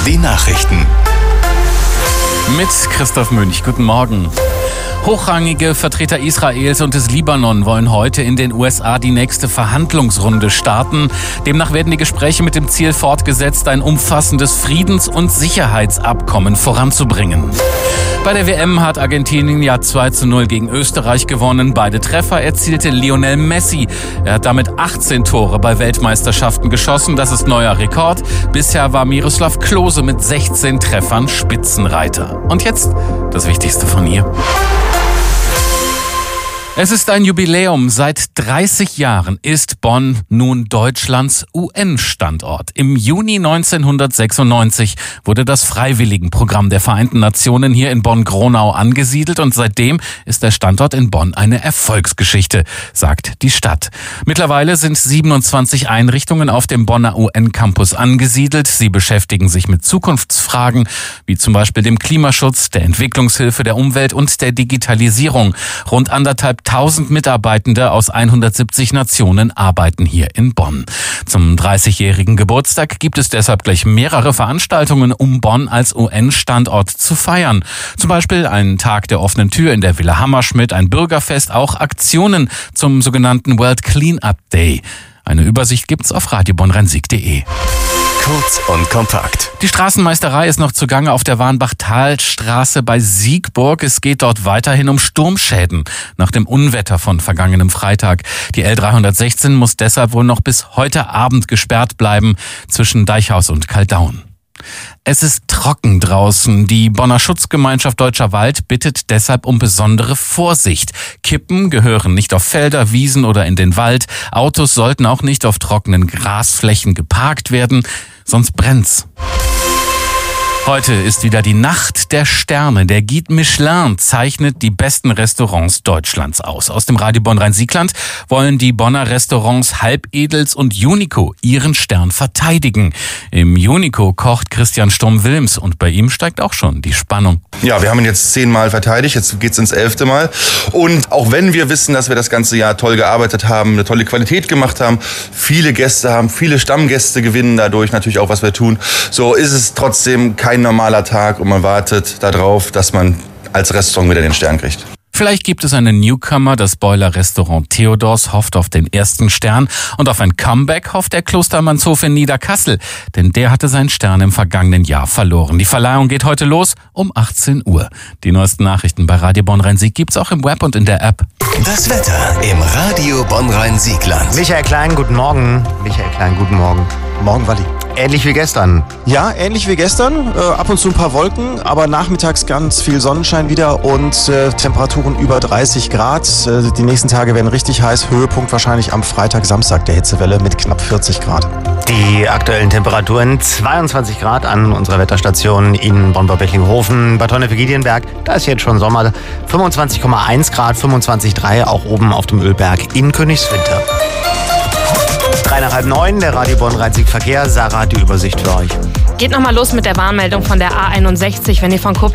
Die Nachrichten. Mit Christoph Mönch. Guten Morgen. Hochrangige Vertreter Israels und des Libanon wollen heute in den USA die nächste Verhandlungsrunde starten. Demnach werden die Gespräche mit dem Ziel fortgesetzt, ein umfassendes Friedens- und Sicherheitsabkommen voranzubringen. Bei der WM hat Argentinien ja 2:0 gegen Österreich gewonnen. Beide Treffer erzielte Lionel Messi. Er hat damit 18 Tore bei Weltmeisterschaften geschossen. Das ist neuer Rekord. Bisher war Miroslav Klose mit 16 Treffern Spitzenreiter. Und jetzt das Wichtigste von hier. Es ist ein Jubiläum. Seit 30 Jahren ist Bonn nun Deutschlands UN-Standort. Im Juni 1996 wurde das Freiwilligenprogramm der Vereinten Nationen hier in Bonn-Gronau angesiedelt und seitdem ist der Standort in Bonn eine Erfolgsgeschichte, sagt die Stadt. Mittlerweile sind 27 Einrichtungen auf dem Bonner UN-Campus angesiedelt. Sie beschäftigen sich mit Zukunftsfragen, wie zum Beispiel dem Klimaschutz, der Entwicklungshilfe, der Umwelt und der Digitalisierung. Rund 1.500 Mitarbeitende aus 170 Nationen arbeiten hier in Bonn. Zum 30-jährigen Geburtstag gibt es deshalb gleich mehrere Veranstaltungen, um Bonn als UN-Standort zu feiern. Zum Beispiel einen Tag der offenen Tür in der Villa Hammerschmidt, ein Bürgerfest, auch Aktionen zum sogenannten World Cleanup Day. Eine Übersicht gibt's auf radiobonnrhein-sieg.de. Kurz und kompakt. Die Straßenmeisterei ist noch zugange auf der Warnbach-Tal-Straße bei Siegburg. Es geht dort weiterhin um Sturmschäden nach dem Unwetter von vergangenem Freitag. Die L316 muss deshalb wohl noch bis heute Abend gesperrt bleiben zwischen Deichhaus und Kaldaun. Es ist trocken draußen. Die Bonner Schutzgemeinschaft Deutscher Wald bittet deshalb um besondere Vorsicht. Kippen gehören nicht auf Felder, Wiesen oder in den Wald. Autos sollten auch nicht auf trockenen Grasflächen geparkt werden, sonst brennt's. Heute ist wieder die Nacht der Sterne. Der Guide Michelin zeichnet die besten Restaurants Deutschlands aus. Aus dem Radio Bonn-Rhein-Siegland wollen die Bonner Restaurants Halbedels und Junico ihren Stern verteidigen. Im Junico kocht Christian Sturm-Wilms und bei ihm steigt auch schon die Spannung. Ja, wir haben ihn jetzt 10 Mal verteidigt, jetzt geht's ins 11. Mal. Und auch wenn wir wissen, dass wir das ganze Jahr toll gearbeitet haben, eine tolle Qualität gemacht haben, viele Gäste haben, viele Stammgäste gewinnen dadurch natürlich auch, was wir tun, so ist es trotzdem kein normaler Tag und man wartet darauf, dass man als Restaurant wieder den Stern kriegt. Vielleicht gibt es einen Newcomer. Das Boiler-Restaurant Theodors hofft auf den ersten Stern und auf ein Comeback hofft der Klostermannshof in Niederkassel, denn der hatte seinen Stern im vergangenen Jahr verloren. Die Verleihung geht heute los um 18 Uhr. Die neuesten Nachrichten bei Radio Bonn-Rhein-Sieg gibt's auch im Web und in der App. Das Wetter im Radio Bonn-Rhein-Siegland. Michael Klein, guten Morgen. Morgen, Walli. Ähnlich wie gestern. Ja, ähnlich wie gestern. Ab und zu ein paar Wolken, aber nachmittags ganz viel Sonnenschein wieder und Temperaturen über 30 Grad. Die nächsten Tage werden richtig heiß. Höhepunkt wahrscheinlich am Freitag, Samstag der Hitzewelle mit knapp 40 Grad. Die aktuellen Temperaturen 22 Grad an unserer Wetterstation in Bonn-Beckinghofen. Bad Honnef-Giedienberg, da ist jetzt schon Sommer. 25,1 Grad, 25,3 auch oben auf dem Ölberg in Königswinter. 8:03, der Radio Bonn-Rhein-Sieg Verkehr. Sarah hat die Übersicht für euch. Geht nochmal los mit der Warnmeldung von der A61, wenn ihr von Koblenz